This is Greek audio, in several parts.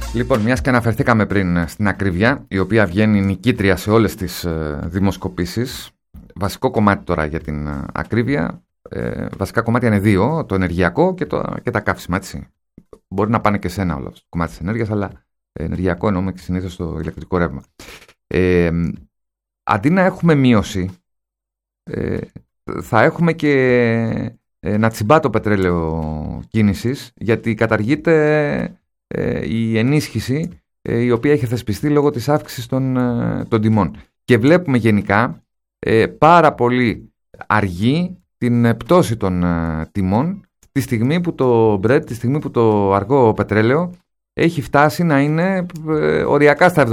Λοιπόν, μιας και αναφερθήκαμε πριν στην ακρίβεια, η οποία βγαίνει νικήτρια σε όλες τις δημοσκοπήσεις, βασικό κομμάτι τώρα για την ακρίβεια, βασικά κομμάτια είναι δύο, το ενεργειακό και τα καύσιμα, έτσι. Μπορεί να πάνε και σε ένα όλο το κομμάτι της ενέργειας, αλλά ενεργειακό εννοούμε και συνήθως το ηλεκτρικό ρεύμα. Αντί να έχουμε μείωση, θα έχουμε και να τσιμπά το πετρέλαιο κίνησης, γιατί καταργείται η ενίσχυση η οποία έχει θεσπιστεί λόγω της αύξησης των τιμών. Και βλέπουμε γενικά πάρα πολύ αργή την πτώση των τιμών τη στιγμή που το Brent, τη στιγμή που το αργό πετρέλαιο έχει φτάσει να είναι οριακά στα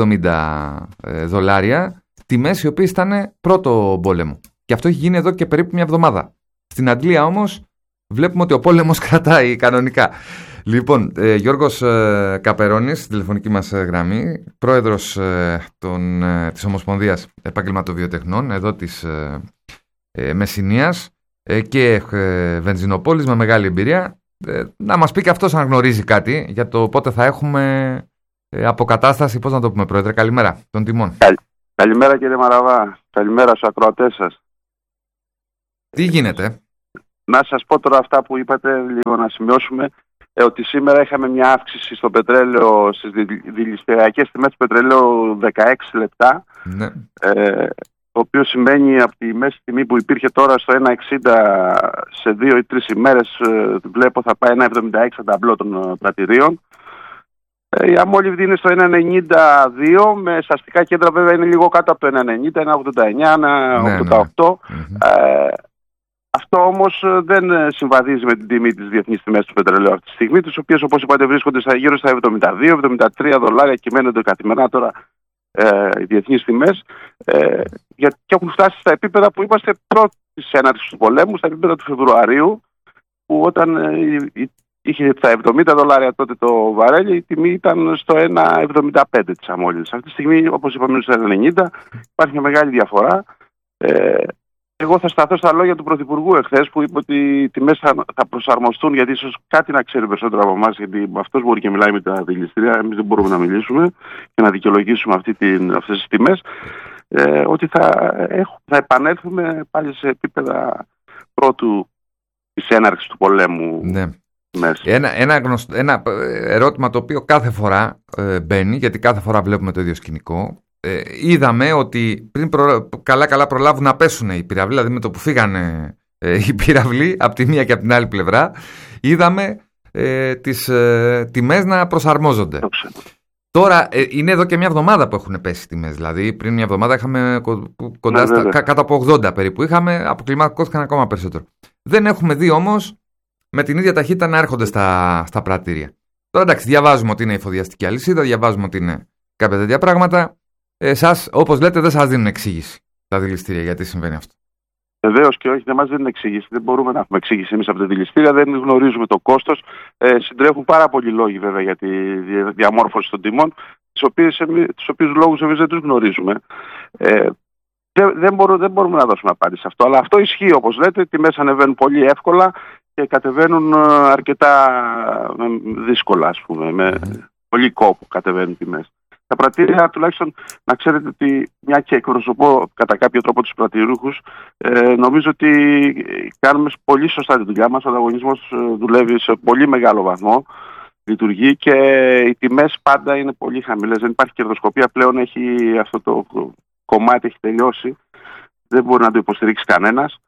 $70, τιμές οι οποίες ήταν πρώτο πόλεμο. Και αυτό έχει γίνει εδώ και περίπου μια εβδομάδα. Στην Αγγλία όμως βλέπουμε ότι ο πόλεμος κρατάει κανονικά. Λοιπόν, Γιώργος Καπερώνης, στη τηλεφωνική μας γραμμή, πρόεδρος της Ομοσπονδίας Επαγγελματοβιοτεχνών, εδώ της Μεσσηνίας και Βενζινοπόλης, με μεγάλη εμπειρία. Να μας πει και αυτός αν γνωρίζει κάτι για το πότε θα έχουμε αποκατάσταση, πώς να το πούμε, πρόεδρε, καλημέρα, των τιμών. Καλημέρα κύριε Μαραβά, καλημέρα στους ακροατές σας. Τι γίνεται? Να σας πω τώρα αυτά που είπατε, λίγο να σημειώσουμε ότι σήμερα είχαμε μια αύξηση στο πετρέλαιο, στις δηληστηριακές τιμές του πετρελαίου 16 λεπτά, ναι. Το οποίο σημαίνει από τη μέση τιμή που υπήρχε τώρα στο 1,60 σε 2 ή 3 ημέρες, βλέπω θα πάει 1,76 ταμπλό των πρατηρίων. Η αμόλυβδη είναι στο 1,92, με σαστικά κέντρα βέβαια είναι λίγο κάτω από το 1,90, 1,89, 1,88. Αυτό όμως δεν συμβαδίζει με την τιμή της διεθνής τιμές του πετρελαίου αυτή τη στιγμή, τις οποίες όπως είπατε βρίσκονται γύρω στα $72-$73 και μένονται καθημερινά τώρα οι διεθνείς τιμές, και έχουν φτάσει στα επίπεδα που είμαστε πρώτη της έναρξης του πολέμου, στα επίπεδα του Φεβρουαρίου, που όταν είχε τα $70 τότε το βαρέλι, η τιμή ήταν στο 1,75 της αμόλυντας. Αυτή τη στιγμή, όπως είπαμε, στο 1,90, υπάρχει μια μεγάλη διαφορά. Εγώ θα σταθώ στα λόγια του Πρωθυπουργού εχθές, που είπε ότι οι τιμές θα προσαρμοστούν, γιατί ίσως κάτι να ξέρει περισσότερο από εμάς, γιατί αυτός μπορεί και μιλάει με τα δηληστήρια, εμείς δεν μπορούμε να μιλήσουμε και να δικαιολογήσουμε αυτές τις τιμές, ότι θα επανέλθουμε πάλι σε επίπεδα πρώτου της έναρξης του πολέμου. Ναι. Ένα ερώτημα το οποίο κάθε φορά μπαίνει, γιατί κάθε φορά βλέπουμε το ίδιο σκηνικό. Είδαμε ότι πριν καλά προλάβουν να πέσουν οι πυραυλοί, δηλαδή με το που φύγανε οι πυραυλοί από τη μία και από την άλλη πλευρά, είδαμε τις τιμές να προσαρμόζονται. Τώρα είναι εδώ και μια εβδομάδα που έχουν πέσει οι τιμές, δηλαδή πριν μια εβδομάδα είχαμε κοντά κάτω από 80 περίπου, αποκλιμακώθηκαν ακόμα περισσότερο. Δεν έχουμε δει όμως με την ίδια ταχύτητα να έρχονται στα πρατήρια. Τώρα εντάξει, διαβάζουμε ότι είναι η εφοδιαστική αλυσίδα, διαβάζουμε ότι είναι κάποια τέτοια πράγματα. Εσάς, όπως λέτε, δεν σας δίνουν εξήγηση τα δηληστήρια γιατί συμβαίνει αυτό. Βεβαίως και όχι, δεν μας δίνουν εξήγηση. Δεν μπορούμε να έχουμε εξήγηση εμείς από τα δηληστήρια, δεν γνωρίζουμε το κόστος. Συντρέχουν πάρα πολλοί λόγοι βέβαια για τη διαμόρφωση των τιμών, τους οποίους λόγους εμείς δεν τους γνωρίζουμε. Δεν μπορούμε να δώσουμε απάντηση σε αυτό. Αλλά αυτό ισχύει, όπως λέτε, οι τιμές ανεβαίνουν πολύ εύκολα και κατεβαίνουν αρκετά δύσκολα, ας πούμε. Με πολύ κόπο κατεβαίνουν οι τιμές. Τα πρατήρια, τουλάχιστον να ξέρετε ότι, μια και εκπροσωπώ κατά κάποιο τρόπο τους πρατηρούχους, νομίζω ότι κάνουμε πολύ σωστά τη δουλειά μας. Ο ανταγωνισμός δουλεύει σε πολύ μεγάλο βαθμό, λειτουργεί και οι τιμές πάντα είναι πολύ χαμηλές. Δεν υπάρχει κερδοσκοπία πλέον, αυτό το κομμάτι έχει τελειώσει. Δεν μπορεί να το υποστηρίξει κανένας.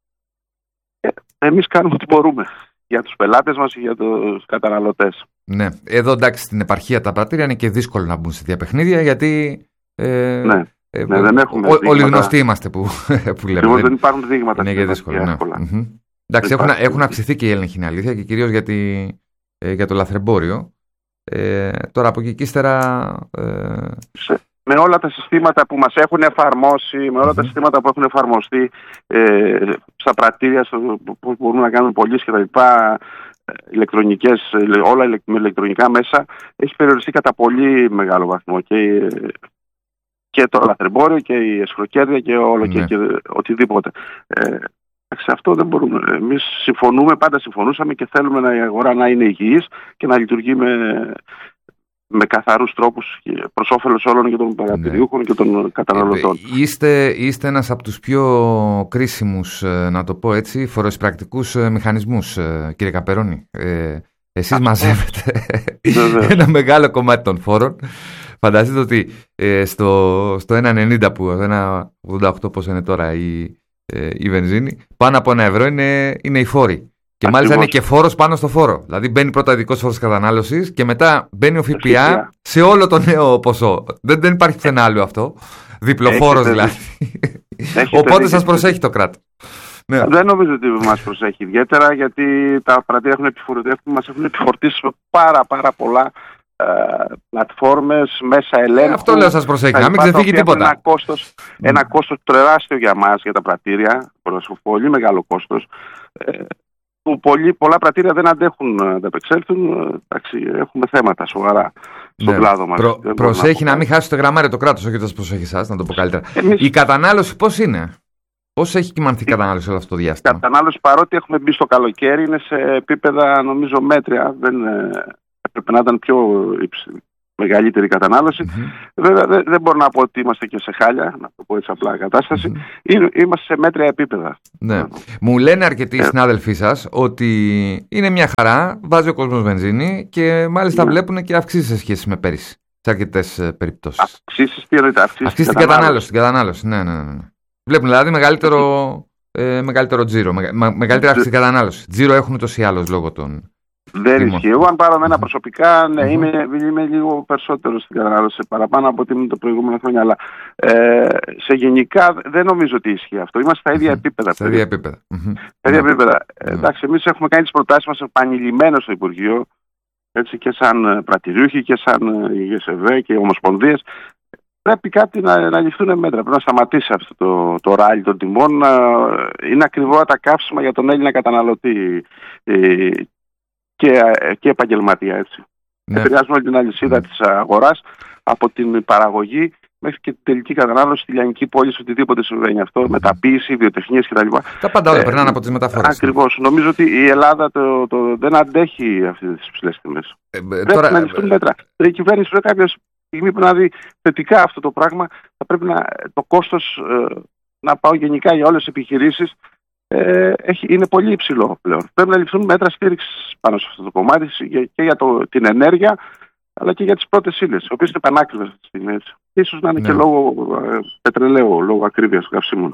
Εμείς κάνουμε ό,τι μπορούμε για τους πελάτες μας και για τους καταναλωτές. Ναι, εδώ εντάξει στην επαρχία τα πρατήρια είναι και δύσκολο να μπουν σε τέτοια παιχνίδια, γιατί δεν έχουμε όλοι γνωστοί είμαστε που λέμε. Δεν υπάρχουν δείγματα. Είναι και δύσκολο. Ναι. Εντάξει, έχουν αυξηθεί και οι έλεγχοι, είναι αλήθεια, και κυρίως για το λαθρεμπόριο. Τώρα από εκεί και ύστερα... Με όλα τα συστήματα που μας έχουν εφαρμόσει, με όλα τα συστήματα που έχουν εφαρμοστεί στα πρατήρια, που μπορούμε να κάνουμε πωλήσεις και τα λοιπά, ηλεκτρονικές, όλα με ηλεκτρονικά μέσα, έχει περιοριστεί κατά πολύ μεγάλο βαθμό και το λαθρεμπόριο και η εσχροκέρδεια και όλο και οτιδήποτε. Σε αυτό δεν μπορούμε. Εμείς πάντα συμφωνούσαμε και θέλουμε η αγορά να είναι υγιής και να λειτουργεί με καθαρούς τρόπους προς όφελος όλων και των παρατηριούχων και των καταναλωτών. Είστε ένας από τους πιο κρίσιμους, να το πω έτσι, φοροεισπρακτικούς μηχανισμούς, κύριε Καπερώνη. Εσείς μαζεύετε ένα μεγάλο κομμάτι των φόρων. Φανταστείτε ότι στο 1,90 που 1,88 πόσο είναι τώρα η βενζίνη, πάνω από €1 είναι οι φόροι. Και μάλιστα είναι και φόρος πάνω στο φόρο. Δηλαδή μπαίνει πρώτα ειδικός φόρος κατανάλωσης και μετά μπαίνει ο ΦΠΑ σε όλο το νέο ποσό. Δεν υπάρχει πουθενά άλλο αυτό. Διπλοφόρος δηλαδή. Οπότε σας προσέχει το κράτος. Ναι. Δεν νομίζω ότι μας προσέχει ιδιαίτερα, γιατί τα πρατήρια μας έχουν επιφορτήσει με πάρα πολλά πλατφόρμες, μέσα ελέγχου. Αυτό λέω, σας προσέχει, να μην ξεφύγει τίποτα. Ένα κόστος τεράστιο για μας, για τα πρατήρια, πολύ μεγάλο κόστος, που πολλά πρατήρια δεν αντέχουν να ανταπεξέλθουν. Έχουμε θέματα σοβαρά στον κλάδο μας. Προσέχει να μην χάσει το γραμμάριο το κράτος, όχι τόσο προσέχει εσάς, να το πω καλύτερα. Η κατανάλωση πώς είναι? Πώς έχει κυμανθεί η κατανάλωση όλο αυτό το διάστημα? Η κατανάλωση, παρότι έχουμε μπει στο καλοκαίρι, είναι σε επίπεδα νομίζω μέτρια. Έπρεπε να ήταν πιο μεγαλύτερη κατανάλωση. Βέβαια δεν μπορώ να πω ότι είμαστε και σε χάλια, να το πω έτσι απλά κατάσταση. Είμαστε σε μέτρια επίπεδα. Ναι. Μου λένε αρκετοί συνάδελφοί σας ότι είναι μια χαρά, βάζει ο κόσμος βενζίνη και μάλιστα βλέπουν και αυξήσεις σε σχέση με πέρυσι, σε αρκετές περιπτώσεις. Αυξήσεις, τι εννοείται? Αυξήσεις στην κατανάλωση. Ναι. Βλέπουν δηλαδή μεγαλύτερο τζίρο, μεγαλύτερη αύξηση στην κατανάλωση. Τζίρο έχουν ούτως ή άλλως λόγω των. Δεν ισχύει. Εγώ, αν πάρω εμένα προσωπικά, ναι, είμαι λίγο περισσότερο στην κατανάλωση, παραπάνω από ότι ήμουν το προηγούμενο χρόνια. Αλλά σε γενικά δεν νομίζω ότι ισχύει αυτό. Είμαστε στα ίδια επίπεδα. Στα ίδια επίπεδα. Εντάξει, εμείς έχουμε κάνει τις προτάσεις μας επανειλημμένως στο Υπουργείο, έτσι, και σαν πρατηριούχοι και σαν ΓΕΣΕΒΕ και ομοσπονδίες. Πρέπει κάτι να ληφθούν μέτρα. Πρέπει να σταματήσει αυτό το ράλι των τιμών. Είναι ακριβό τα καύσιμα για τον Έλληνα καταναλωτή και επαγγελματία, έτσι. Επηρεάζουν όλη την αλυσίδα της αγοράς, από την παραγωγή μέχρι και την τελική κατανάλωση στη λιανική πόλη, οτιδήποτε συμβαίνει αυτό, μεταποίηση, βιοτεχνίες κτλ. Τα πάντα όλα περνάνε από τις μεταφορές. Ακριβώς. Νομίζω ότι η Ελλάδα δεν αντέχει αυτές τις ψηλές τιμές. Πρέπει να ληφθούν μέτρα. Η κυβέρνηση πρέπει κάποια στιγμή που να δει θετικά αυτό το πράγμα, θα πρέπει το κόστος να πάω γενικά για όλες τις επιχειρήσεις. Είναι πολύ υψηλό πλέον. Πρέπει να ληφθούν μέτρα στήριξης πάνω σε αυτό το κομμάτι και για την ενέργεια, αλλά και για τις πρώτες ύλες, οι οποίες είναι πανάκριβες αυτή τη στιγμή. Ίσως να είναι και λόγω πετρελαίου, λόγω ακρίβειας των καυσίμων.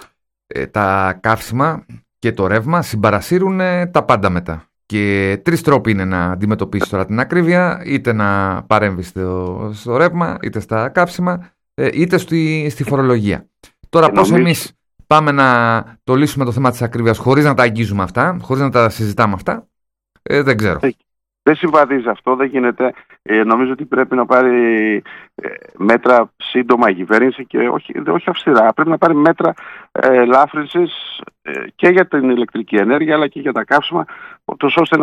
Τα καύσιμα και το ρεύμα συμπαρασύρουν τα πάντα μετά. Και 3 τρόποι είναι να αντιμετωπίσει τώρα την ακρίβεια: είτε να παρέμβει στο ρεύμα, είτε στα καύσιμα, είτε στη φορολογία. Τώρα, πώς εμείς πάμε να το λύσουμε το θέμα της ακρίβειας χωρίς να τα αγγίζουμε αυτά, χωρίς να τα συζητάμε αυτά, δεν ξέρω. Δεν συμβαδίζει αυτό, δεν γίνεται. Νομίζω ότι πρέπει να πάρει μέτρα σύντομα η κυβέρνηση και όχι αυστηρά. Πρέπει να πάρει μέτρα ελάφρυνσης και για την ηλεκτρική ενέργεια αλλά και για τα καύσιμα, ώστε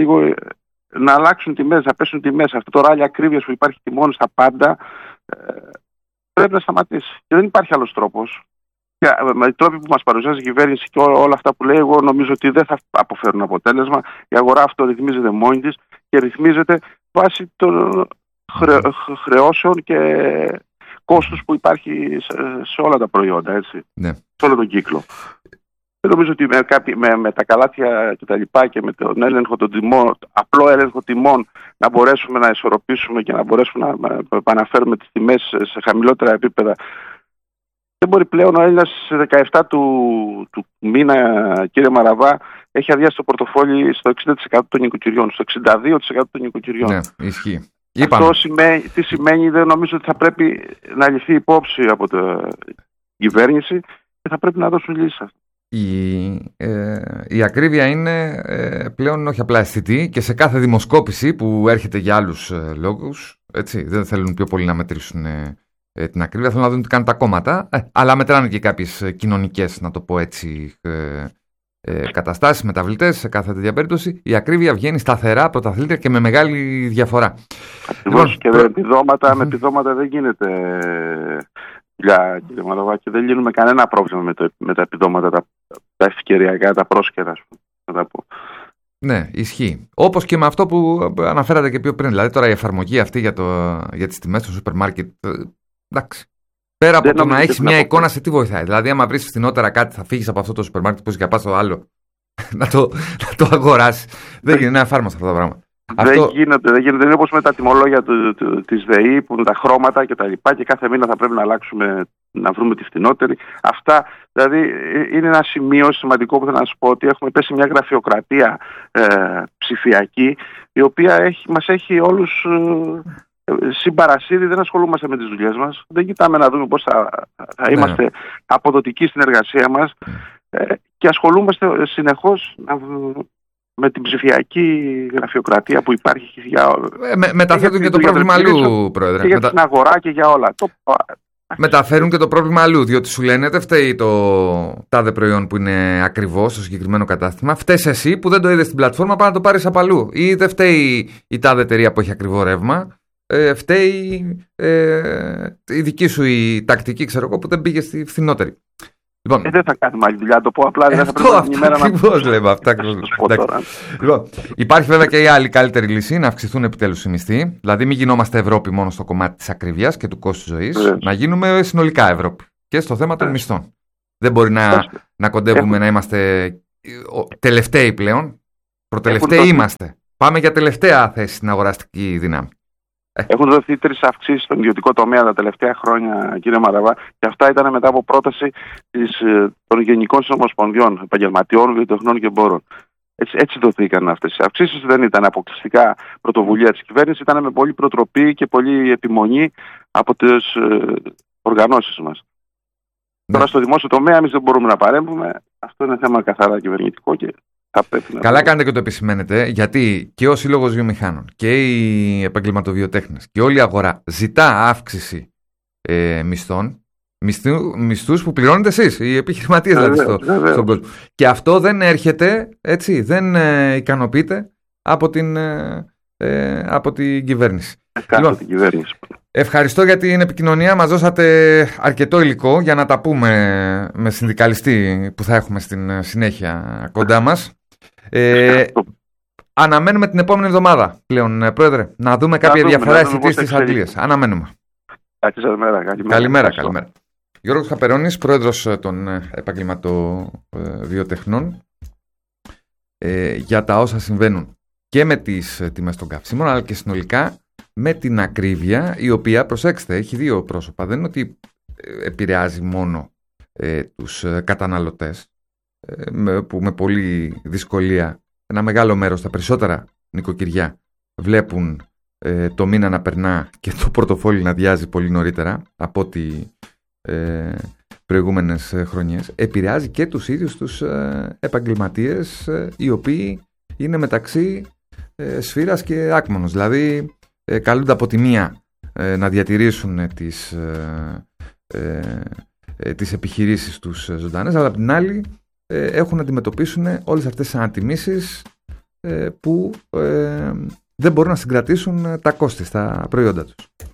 να αλλάξουν τιμές, να πέσουν τιμές. Αυτό το ράλι ακρίβειας που υπάρχει τιμών στα πάντα πρέπει να σταματήσει. Και δεν υπάρχει άλλος τρόπος. Με οι τρόποι που μας παρουσιάζει η κυβέρνηση και όλα αυτά που λέει, εγώ νομίζω ότι δεν θα αποφέρουν αποτέλεσμα. Η αγορά αυτό ρυθμίζεται μόνη της και ρυθμίζεται βάσει των χρεώσεων και κόστους που υπάρχει σε όλα τα προϊόντα, έτσι, σε όλο τον κύκλο. Δεν νομίζω ότι με τα καλάθια και τα λοιπά και με τον έλεγχο των τιμών, απλό έλεγχο τιμών, να μπορέσουμε να ισορροπήσουμε και να μπορέσουμε να επαναφέρουμε τις τιμές σε χαμηλότερα επίπεδα. Δεν μπορεί πλέον ο Έλληνας στις 17 του μήνα, κύριε Μαραβά, έχει αδειάσει το πορτοφόλι στο 60% των νοικοκυριών, στο 62% των νοικοκυριών. Ναι, ισχύει. Αυτό τι σημαίνει? Δεν νομίζω ότι θα πρέπει να ληφθεί υπόψη από την κυβέρνηση και θα πρέπει να δώσουν λύσεις. Η ακρίβεια είναι πλέον όχι απλά αισθητή και σε κάθε δημοσκόπηση που έρχεται για άλλους λόγους, έτσι, δεν θέλουν πιο πολύ να μετρήσουν την ακρίβεια, θέλουν να δουν τι κάνουν τα κόμματα, αλλά μετράνε και κάποιες κοινωνικές, να το πω έτσι, καταστάσεις, μεταβλητές. Σε κάθε τέτοια περίπτωση η ακρίβεια βγαίνει σταθερά, πρωταθλήτρια και με μεγάλη διαφορά. Ακριβώς, και με επιδόματα δεν γίνεται δουλειά, κύριε Μαραβά, και δεν λύνουμε κανένα πρόβλημα με τα επιδόματα, τα ευκαιριακά, τα πρόσκαιρα, να τα πω. Ναι, ισχύει. Όπως και με αυτό που αναφέρατε και πιο πριν. Δηλαδή τώρα η εφαρμογή αυτή για τις τιμές στο σούπερ μάρκετ. Εντάξει. Πέρα από το να έχεις μια εικόνα, σε τι βοηθάει. Δηλαδή, άμα βρεις φθηνότερα κάτι, θα φύγεις από αυτό το σούπερ μάρκετ που και πας στο άλλο να το αγοράσεις. Δεν γίνεται, είναι αφάρμοστα αυτά τα πράγματα. Δεν γίνεται. Δεν είναι όπως με τα τιμολόγια της ΔΕΗ που είναι τα χρώματα και τα λοιπά και κάθε μήνα θα πρέπει να αλλάξουμε, να βρούμε τη φθηνότερη. Αυτά δηλαδή είναι ένα σημείο σημαντικό που θέλω να σου πω, ότι έχουμε πέσει μια γραφειοκρατία ψηφιακή, η οποία μας έχει όλους συμπαρασύρει, δεν ασχολούμαστε με τις δουλειές μας, δεν κοιτάμε να δούμε πώς θα είμαστε αποδοτικοί στην εργασία μας και ασχολούμαστε συνεχώς με την ψηφιακή γραφειοκρατία που υπάρχει για όλα. Μεταφέρουν και το πρόβλημα αλλού, Πρόεδρε. Και για την αγορά και για όλα. Μεταφέρουν και το πρόβλημα αλλού, διότι σου λένε δεν φταίει το τάδε προϊόν που είναι ακριβό στο συγκεκριμένο κατάστημα. Φταίει εσύ που δεν το είδες στην πλατφόρμα, πάει να το πάρεις από αλλού. Ή δεν φταίει η τάδε εταιρεία που έχει ακριβό ρεύμα. Φταίει η δική σου η τακτική, ξέρω εγώ, που δεν πήγε στη φθηνότερη. Λοιπόν, δεν θα κάνουμε άλλη δουλειά, το πω απλά. Δεν θα πρέπει την ημέρα ακριβώς λέμε αυτά. Λοιπόν, υπάρχει βέβαια και η άλλη καλύτερη λύση, να αυξηθούν επιτέλους οι μισθοί. Δηλαδή, μην γινόμαστε Ευρώπη μόνο στο κομμάτι της ακριβίας και του κόστου ζωής, να γίνουμε συνολικά Ευρώπη και στο θέμα των μισθών. Δεν μπορεί να κοντεύουμε να είμαστε τελευταίοι πλέον. Προτελευταίοι είμαστε. Πάμε για τελευταία θέση στην αγοραστική δύναμη. Έχουν δοθεί 3 αυξήσεις στον ιδιωτικό τομέα τα τελευταία χρόνια, κύριε Μαραβά, και αυτά ήταν μετά από πρόταση των Γενικών Συνομοσπονδιών Επαγγελματιών, Βιοτεχνών και Εμπόρων. Έτσι δοθήκαν αυτές οι αυξήσεις. Δεν ήταν αποκλειστικά πρωτοβουλία της κυβέρνησης, ήταν με πολλή προτροπή και πολλή επιμονή από τις οργανώσεις μας. Ναι. Τώρα στο δημόσιο τομέα εμείς δεν μπορούμε να παρέμβουμε. Αυτό είναι θέμα καθαρά κυβερνητικό και καλά κάνετε και το επισημαίνετε, γιατί και ο Σύλλογος Βιομηχάνων και οι επαγγελματοβιοτέχνες και όλη η αγορά ζητά αύξηση μισθούς που πληρώνετε εσείς, οι επιχειρηματίες δηλαδή στον κόσμο. Και αυτό δεν έρχεται, έτσι, δεν ικανοποιείται από την κυβέρνηση. Λοιπόν, την κυβέρνηση. Ευχαριστώ για την επικοινωνία. Μας δώσατε αρκετό υλικό για να τα πούμε με συνδικαλιστή που θα έχουμε στην συνέχεια κοντά μας. Αναμένουμε την επόμενη εβδομάδα πλέον, Πρόεδρε, να δούμε κάποια διαφορά αισθητής στις αντλίες. Αναμένουμε. Καλημέρα. Γιώργος Χαπερώνης, πρόεδρος των επαγγελματοβιοτεχνών, για τα όσα συμβαίνουν και με τις τιμές των καυσίμων, αλλά και συνολικά με την ακρίβεια, η οποία, προσέξτε, έχει 2 πρόσωπα. Δεν είναι ότι επηρεάζει μόνο τους καταναλωτές, που με πολλή δυσκολία ένα μεγάλο μέρος, τα περισσότερα νοικοκυριά, βλέπουν το μήνα να περνά και το πορτοφόλι να αδειάζει πολύ νωρίτερα από ό,τι προηγούμενες χρονιές. Επηρεάζει και τους ίδιους τους επαγγελματίες, οι οποίοι είναι μεταξύ σφύρας και άκμονος. Δηλαδή καλούνται από τη μία να διατηρήσουν τις επιχειρήσεις τους ζωντανές, αλλά από την άλλη έχουν να αντιμετωπίσουν όλες αυτές τις ανατιμήσεις που δεν μπορούν να συγκρατήσουν τα κόστη στα προϊόντα τους.